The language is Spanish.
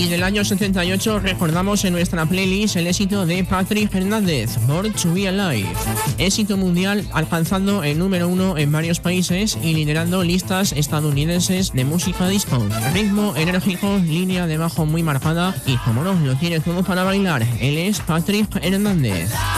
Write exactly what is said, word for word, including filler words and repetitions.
Y del año setenta y ocho recordamos en nuestra playlist el éxito de Patrick Hernández, Born to Be Alive. Éxito mundial alcanzando el número uno en varios países y liderando listas estadounidenses de música disco. Ritmo enérgico, línea de bajo muy marcada y como no, lo tiene todo para bailar. Él es Patrick Hernández.